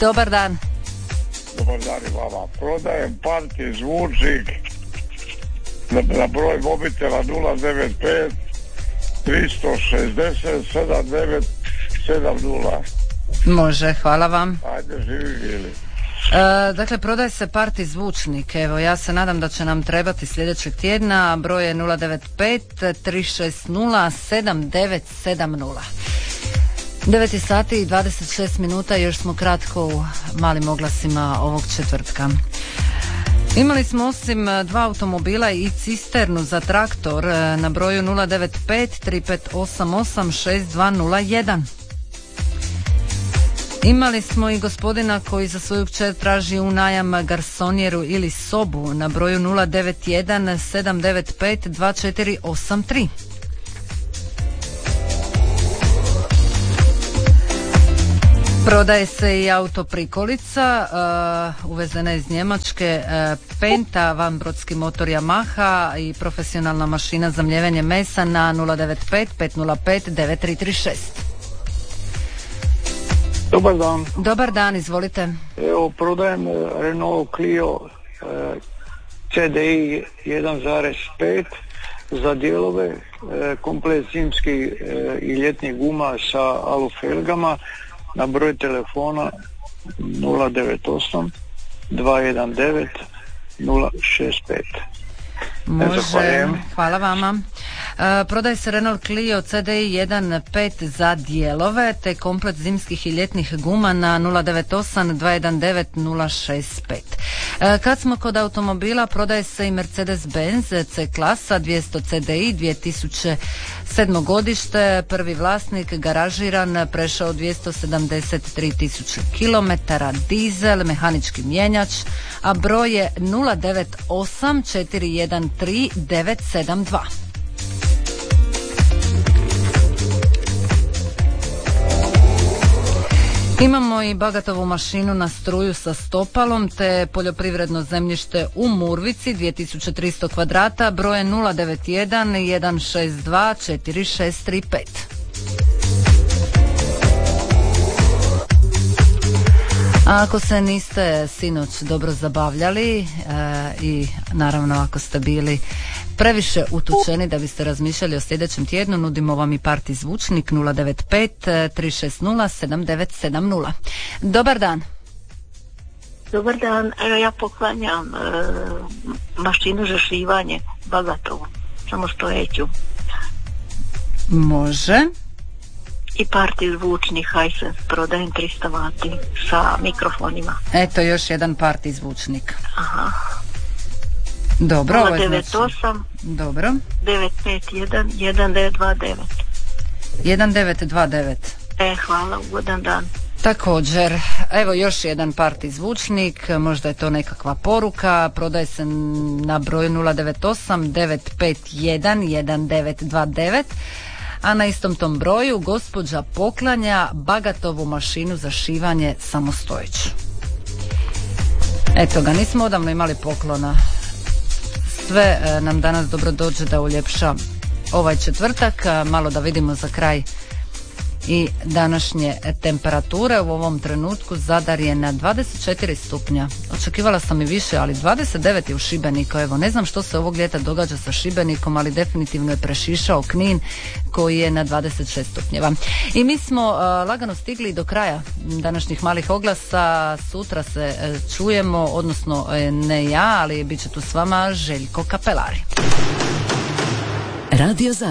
Dobar dan. Dobar dan i vama. Prodajem parti zvučnik na broj mobitela 095 360 7970. Može, hvala vam. Ajde, živi bili. Dakle, prodaje se parti zvučnik. Evo, ja se nadam da će nam trebati sljedećeg tjedna. Broj je 095 360 7970. 9 sati i 26 minuta, još smo kratko u malim oglasima ovog četvrtka. Imali smo osim dva automobila i cisternu za traktor na broju 095 3588 6201. Imali smo i gospodina koji za svoju kćer traži u najam garsonjeru ili sobu na broju 091 795 2483. Prodaje se i auto prikolica, uvezena iz Njemačke, Penta, vanbrodski motor Yamaha i profesionalna mašina za mljevenje mesa na 095 505 9336. Dobar dan. Dobar dan, izvolite. Evo, prodajem Renault Clio CDI 1.5 za dijelove, komplet zimski i ljetnih guma sa alufelgama na broj telefona 098 219 065. Može, hvala vama. Prodaje se Renault Clio CDI 1.5 za dijelove te komplet zimskih i ljetnih guma na 098 219 065. Kad smo kod automobila, prodaje se i Mercedes-Benz C klasa 200 CDI 2007. godište, prvi vlasnik, garažiran, prešao 273.000 km, dizel, mehanički mjenjač, a broj je 098 413 972. Imamo i bagatovu mašinu na struju sa stopalom te poljoprivredno zemljište u Murvici 2300 kvadrata, broje 091 162 4635. A ako se niste sinoć dobro zabavljali i naravno ako ste bili previše utučeni da biste razmišljali o sljedećem tjednu, nudimo vam i parti zvučnik 095 360 7970. Dobar dan. Dobar dan, evo ja poklanjam mašinu za šivanje bagatovu, samo stojeću. Može. I parti zvučnih Hisense, prodajem 300 vati sa mikrofonima. Eto još jedan parti zvučnik. Aha. Dobro, 098 dobro. 951 1929. 1929. Hvala, ugodan dan. Također, evo još jedan parti zvučnik, možda je to nekakva poruka, prodaje se na broju 098 951 1929. A na istom tom broju gospođa poklanja bagatovu mašinu za šivanje samostojeću. Eto ga, nismo odavno imali poklona. Sve nam danas dobro dođe da uljepša ovaj četvrtak. Malo da vidimo za kraj i današnje temperature. U ovom trenutku Zadar je na 24 stupnja. Očekivala sam i više, ali 29 je u Šibeniku. Evo, ne znam što se ovog ljeta događa sa Šibenikom, ali definitivno je prešišao Knin koji je na 26 stupnjeva. I mi smo lagano stigli do kraja današnjih malih oglasa. Sutra se čujemo, odnosno ne ja, ali bit će tu s vama Željko Kapelari. Radio Zadar.